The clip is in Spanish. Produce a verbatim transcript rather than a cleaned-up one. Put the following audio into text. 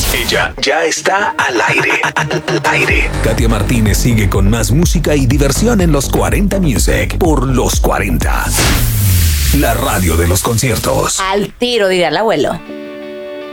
Ella ya está al aire. Al aire. Katia Martínez sigue con más música y diversión en los cuarenta Music por los cuarenta. La radio de los conciertos. Al tiro, diría el abuelo.